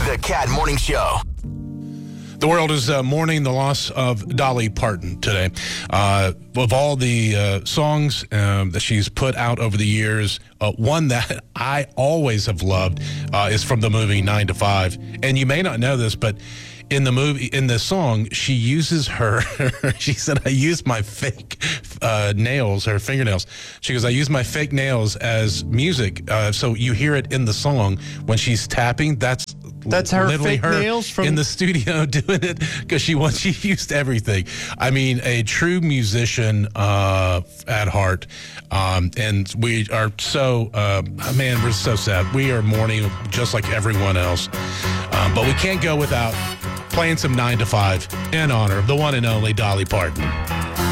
The Cat Morning Show. The world is mourning the loss of Dolly Parton today. Of all the songs that she's put out over the years, one that I always have loved is from the movie 9 to 5. And you may not know this, but in the song, she uses she said, I use my fake nails, her fingernails. She goes, I use my fake nails as music. So you hear it in the song when she's tapping. That's her literally fake her nails from in the studio doing it, because she used everything. I mean, a true musician at heart. And we are so, man, we're so sad. We are mourning just like everyone else. But we can't go without playing some 9 to 5 in honor of the one and only Dolly Parton.